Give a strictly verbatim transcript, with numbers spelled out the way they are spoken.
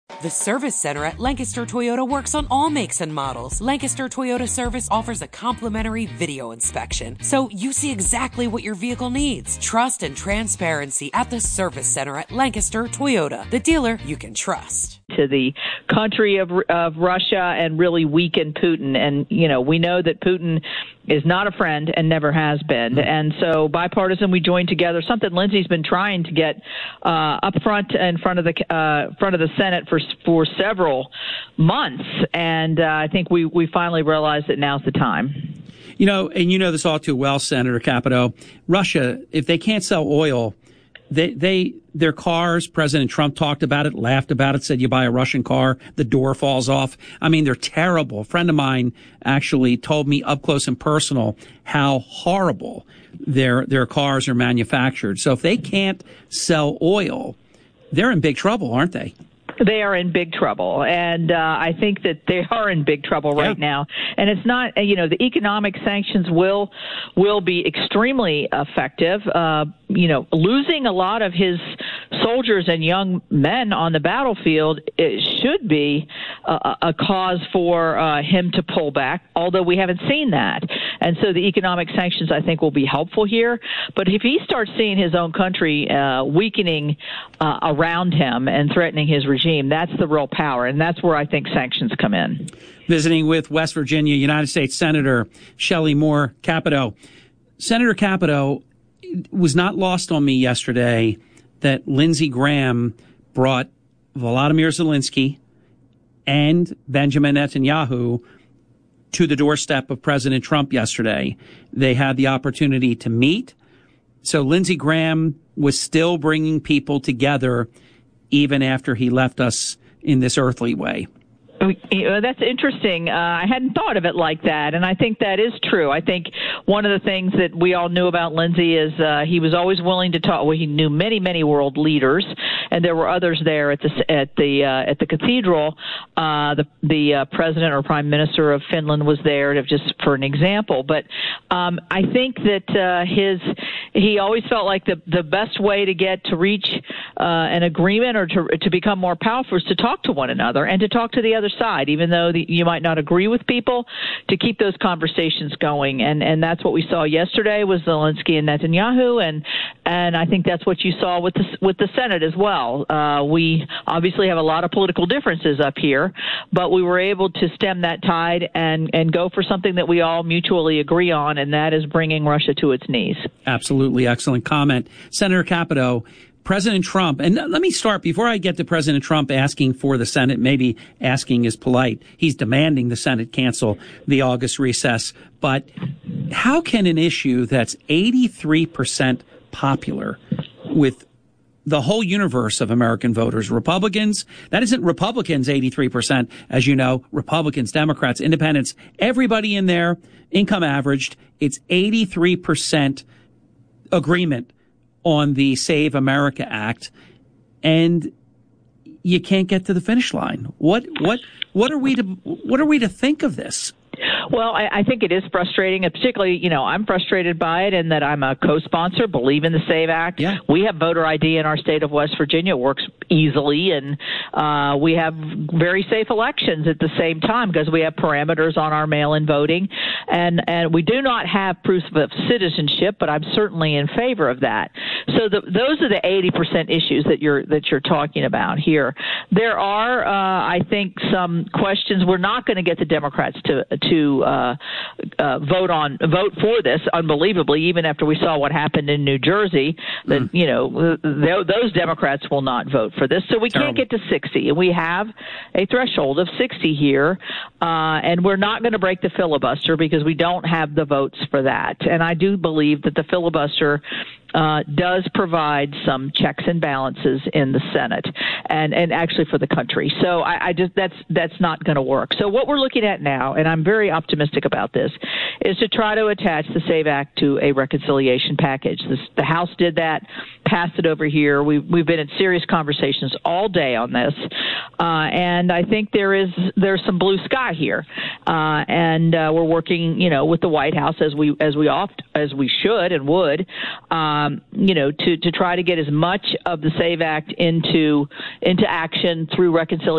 The Service Center at Lancaster Toyota works on all makes and models. Lancaster Toyota Service offers a complimentary video inspection, so you see exactly what your vehicle needs. Trust and transparency at the Service Center at Lancaster Toyota, the dealer you can trust. To the country of, of Russia and really weaken Putin. And, you know, we know that Putin is not a friend and never has been. And so bipartisan, we joined together, something Lindsey's been trying to get uh, up front in front of the uh, front of the Senate for for several months. And uh, I think we, we finally realized that now's the time. You know, and you know this all too well, Senator Capito. Russia, if they can't sell oil, They, they, their cars, President Trump talked about it, laughed about it, said you buy a Russian car, the door falls off. I mean, they're terrible. A friend of mine actually told me up close and personal how horrible their, their cars are manufactured. So if they can't sell oil, they're in big trouble, aren't they? They are in big trouble, and uh, I think that they are in big trouble right yeah. now. And it's not, you know, the economic sanctions will will be extremely effective. Uh, you know, losing a lot of his soldiers and young men on the battlefield, it should be a, a cause for uh, him to pull back, although we haven't seen that. And so the economic sanctions, I think, will be helpful here. But if he starts seeing his own country uh, weakening uh, around him and threatening his regime, that's the real power, and that's where I think sanctions come in. Visiting with West Virginia United States Senator Shelley Moore Capito. Senator Capito, it was not lost on me yesterday that Lindsey Graham brought Volodymyr Zelensky and Benjamin Netanyahu to the doorstep of President Trump yesterday. They had the opportunity to meet. So Lindsey Graham was still bringing people together even after he left us in this earthly way. That's interesting. Uh, I hadn't thought of it like that, and I think that is true. I think one of the things that we all knew about Lindsey is uh, he was always willing to talk. Well, he knew many, many world leaders, and there were others there at the at the uh, at the cathedral. Uh, the the uh, president or prime minister of Finland was there, to, just for an example. But um, I think that uh, his he always felt like the the best way to get to reach uh, an agreement or to to become more powerful is to talk to one another and to talk to the other side, even though the, you might not agree with people, to keep those conversations going. And, and that's what we saw yesterday was Zelensky and Netanyahu, and and I think that's what you saw with the, with the Senate as well. Uh, we obviously have a lot of political differences up here, but we were able to stem that tide and, and go for something that we all mutually agree on, and that is bringing Russia to its knees. Absolutely. Excellent comment. Senator Capito, President Trump, and let me start before I get to President Trump asking for the Senate, maybe asking is polite. He's demanding the Senate cancel the August recess. But how can an issue that's eighty-three percent popular with the whole universe of American voters, Republicans, that isn't Republicans eighty-three percent, as you know, Republicans, Democrats, Independents, everybody in there, income averaged, it's eighty-three percent agreement on the Save America Act, and you can't get to the finish line. What what what are we to what are we to think of this? Well, I, I think it is frustrating, and particularly, you know, I'm frustrated by it in that I'm a co-sponsor, believe in the SAVE Act. Yeah. We have voter I D in our state of West Virginia. It works easily, and uh, we have very safe elections at the same time because we have parameters on our mail-in voting. And, and we do not have proof of citizenship, but I'm certainly in favor of that. So the, those are the eighty percent issues that you're that you're talking about here. There are, uh, I think, some questions. We're not going to get the Democrats to to uh, uh, vote on vote for this, unbelievably, even after we saw what happened in New Jersey. That mm. you know th- those Democrats will not vote for this. So we Terrible. can't get to sixty, and we have a threshold of sixty here, uh, and we're not going to break the filibuster because we don't have the votes for that. And I do believe that the filibuster Uh, does provide some checks and balances in the Senate and, and actually for the country. So I, I just that's that's not going to work. So what we're looking at now, and I'm very optimistic about this, is to try to attach the SAVE Act to a reconciliation package. This, the House did that, passed it over here. We've, we've been in serious conversations all day on this, uh, and I think there is there's some blue sky here, uh, and uh, we're working, you know, with the White House as we as we oft as we should and would. Um, Um, you know, to, to try to get as much of the SAVE Act into into action through reconciliation.